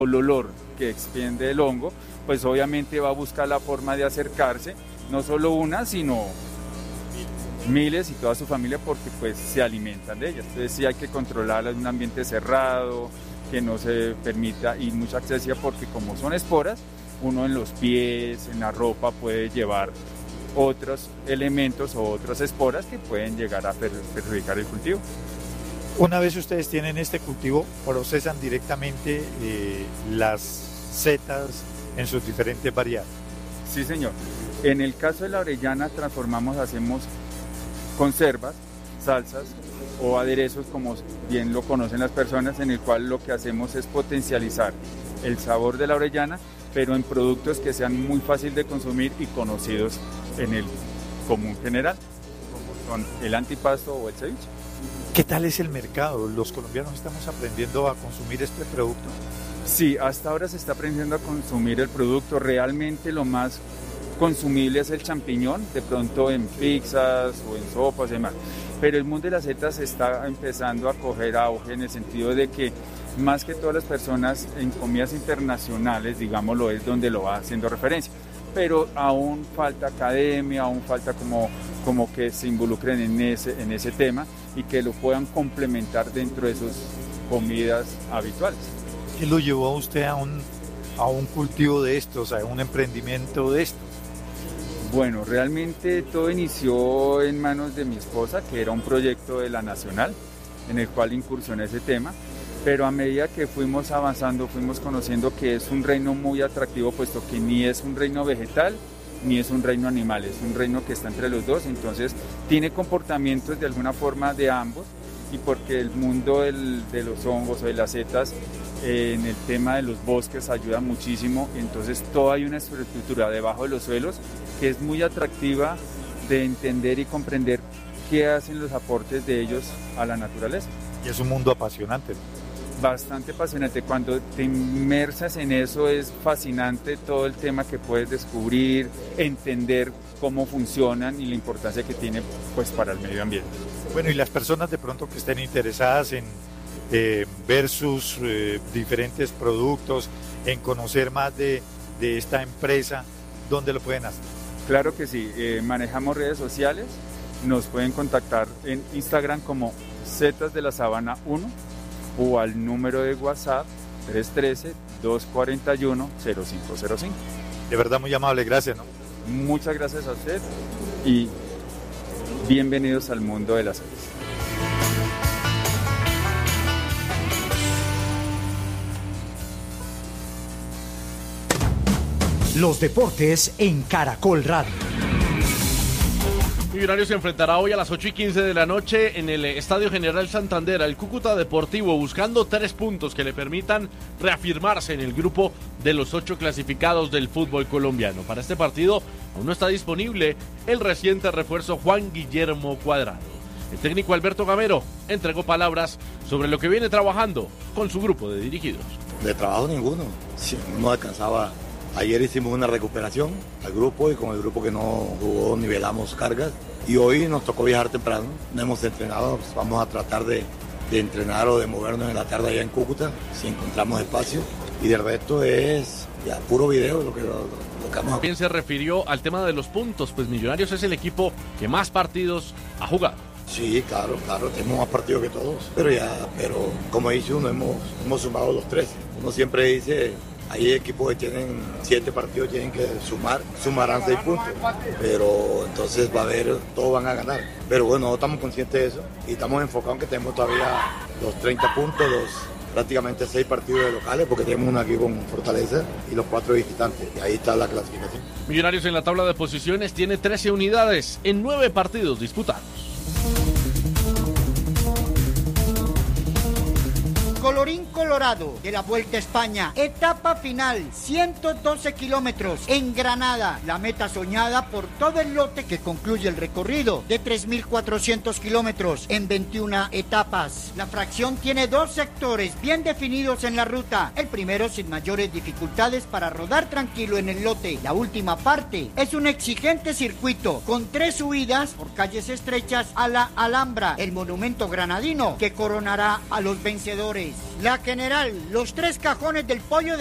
el olor que extiende el hongo, pues obviamente va a buscar la forma de acercarse, no solo una, sino miles y toda su familia, porque pues se alimentan de ellas. Entonces sí hay que controlarla en un ambiente cerrado, que no se permita ir mucha accesibilidad, porque como son esporas, uno en los pies, en la ropa puede llevar otros elementos o otras esporas que pueden llegar a perjudicar el cultivo. Una vez ustedes tienen este cultivo, procesan directamente las setas en sus diferentes variedades. Sí, señor. En el caso de la orellana hacemos conservas, salsas o aderezos, como bien lo conocen las personas, en el cual lo que hacemos es potencializar el sabor de la orellana, pero en productos que sean muy fáciles de consumir y conocidos en el común general, como son el antipasto o el ceviche. ¿Qué tal es el mercado? ¿Los colombianos estamos aprendiendo a consumir este producto? Sí, hasta ahora se está aprendiendo a consumir el producto. Realmente lo más consumible es el champiñón, de pronto en pizzas o en sopas y demás. Pero el mundo de las setas está empezando a coger auge, en el sentido de que más que todas las personas en comidas internacionales, digámoslo, es donde lo va haciendo referencia. Pero aún falta academia, aún falta como que se involucren en ese tema y que lo puedan complementar dentro de sus comidas habituales. ¿Qué lo llevó a usted a un cultivo de estos, a un emprendimiento de estos? Bueno, realmente todo inició en manos de mi esposa, que era un proyecto de la Nacional, en el cual incursioné ese tema, pero a medida que fuimos avanzando, fuimos conociendo que es un reino muy atractivo, puesto que ni es un reino vegetal, ni es un reino animal, es un reino que está entre los dos, entonces tiene comportamientos de alguna forma de ambos, y porque el mundo de los hongos o de las setas en el tema de los bosques ayuda muchísimo, entonces toda hay una estructura debajo de los suelos que es muy atractiva de entender y comprender qué hacen los aportes de ellos a la naturaleza. Y es un mundo apasionante. Bastante apasionante, cuando te inmersas en eso es fascinante todo el tema que puedes descubrir, entender cómo funcionan y la importancia que tiene pues para el medio ambiente. Bueno, y las personas de pronto que estén interesadas en ver sus diferentes productos, en conocer más de esta empresa, ¿dónde lo pueden hacer? Claro que sí, manejamos redes sociales, nos pueden contactar en Instagram como Setas de la Sabana 1 o al número de WhatsApp 313-241-0505. De verdad muy amable, gracias, ¿no? Muchas gracias a usted y bienvenidos al mundo de las setas. Los deportes en Caracol Radio. Millonarios se enfrentará hoy a las 8:15 de la noche en el Estadio General Santander al Cúcuta Deportivo, buscando 3 puntos que le permitan reafirmarse en el grupo de los 8 clasificados del fútbol colombiano. Para este partido aún no está disponible el reciente refuerzo Juan Guillermo Cuadrado. El técnico Alberto Gamero entregó palabras sobre lo que viene trabajando con su grupo de dirigidos. De trabajo ninguno, sí, no alcanzaba. Ayer hicimos una recuperación al grupo y con el grupo que no jugó nivelamos cargas y hoy nos tocó viajar temprano, no hemos entrenado, pues vamos a tratar de entrenar o de movernos en la tarde allá en Cúcuta si encontramos espacio y del resto es ya puro video lo que vamos a... También se refirió al tema de los puntos, pues Millonarios es el equipo que más partidos ha jugado. Sí, claro, tenemos más partidos que todos, pero como dice uno, hemos sumado los 13. Uno siempre dice... Hay equipos que tienen 7 partidos, tienen que sumarán 6 puntos, pero entonces va a haber, todos van a ganar. Pero bueno, no estamos conscientes de eso y estamos enfocados en que tenemos todavía los 30 puntos, prácticamente 6 partidos de locales, porque tenemos uno aquí con Fortaleza y los 4 visitantes, y ahí está la clasificación. Millonarios en la tabla de posiciones tiene 13 unidades en 9 partidos disputados. Colorín colorado de la Vuelta a España, etapa final, 112 kilómetros en Granada, la meta soñada por todo el lote que concluye el recorrido de 3.400 kilómetros en 21 etapas. La fracción tiene 2 sectores bien definidos en la ruta, el primero sin mayores dificultades para rodar tranquilo en el lote, la última parte es un exigente circuito con 3 subidas por calles estrechas a la Alhambra, el monumento granadino que coronará a los vencedores. La que general, los 3 cajones del pollo